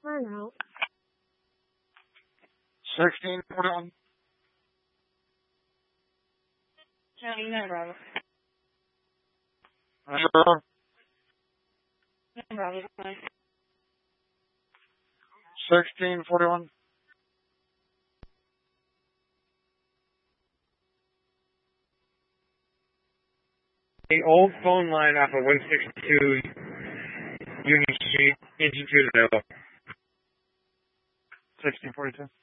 Burnout. 1641. County 9 Bravo. Sure. 9 Bravo, fine. 1641. The old phone line off of 162 Union Street, Institute of 1642.